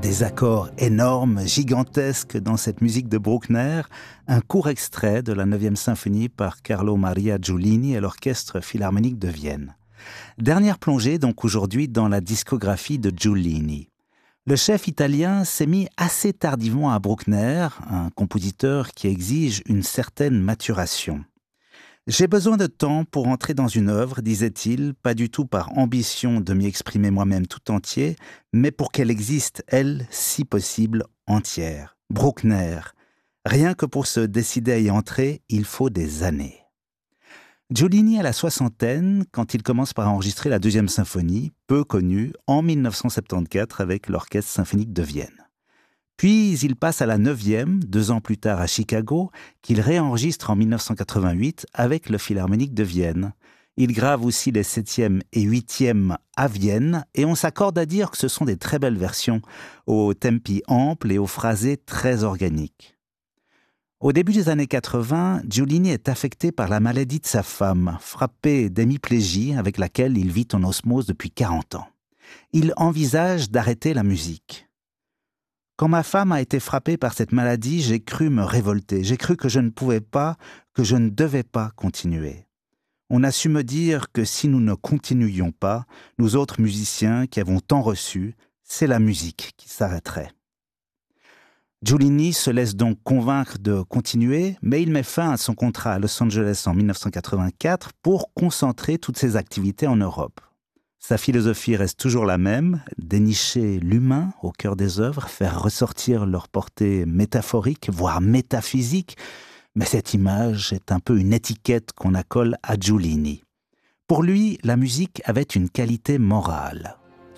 Des accords énormes, gigantesques dans cette musique de Bruckner, un court extrait de la 9e symphonie par Carlo Maria Giulini et l'Orchestre Philharmonique de Vienne. Dernière plongée donc aujourd'hui dans la discographie de Giulini. Le chef italien s'est mis assez tardivement à Bruckner, un compositeur qui exige une certaine maturation. J'ai besoin de temps pour entrer dans une œuvre, disait-il, pas du tout par ambition de m'y exprimer moi-même tout entier, mais pour qu'elle existe, elle, si possible, entière. Bruckner. Rien que pour se décider à y entrer, il faut des années. Giulini a la soixantaine quand il commence par enregistrer la 2e symphonie, peu connue, en 1974 avec l'Orchestre symphonique de Vienne. Puis il passe à la 9e, 2 ans plus tard à Chicago, qu'il réenregistre en 1988 avec le Philharmonique de Vienne. Il grave aussi les 7e et 8e à Vienne, et on s'accorde à dire que ce sont des très belles versions, aux tempi amples et aux phrasés très organiques. Au début des années 80, Giulini est affecté par la maladie de sa femme, frappé d'hémiplégie avec laquelle il vit en osmose depuis 40 ans. Il envisage d'arrêter la musique. Quand ma femme a été frappée par cette maladie, j'ai cru me révolter. J'ai cru que je ne pouvais pas, que je ne devais pas continuer. On a su me dire que si nous ne continuions pas, nous autres musiciens qui avons tant reçu, c'est la musique qui s'arrêterait. Giulini se laisse donc convaincre de continuer, mais il met fin à son contrat à Los Angeles en 1984 pour concentrer toutes ses activités en Europe. Sa philosophie reste toujours la même, dénicher l'humain au cœur des œuvres, faire ressortir leur portée métaphorique, voire métaphysique, mais cette image est un peu une étiquette qu'on accole à Giulini. Pour lui, la musique avait une qualité morale.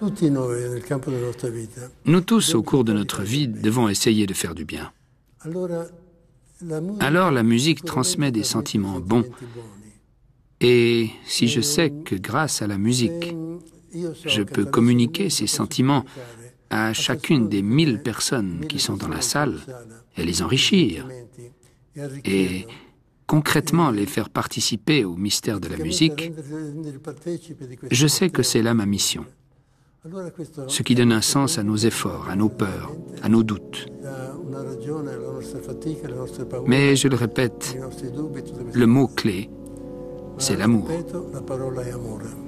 Nous tous, au cours de notre vie, devons essayer de faire du bien. Alors la musique transmet des sentiments bons. Et si je sais que grâce à la musique, je peux communiquer ces sentiments à chacune des 1000 personnes qui sont dans la salle et les enrichir, et concrètement les faire participer au mystère de la musique, je sais que c'est là ma mission. Ce qui donne un sens à nos efforts, à nos peurs, à nos doutes. Mais je le répète, le mot-clé, c'est l'amour.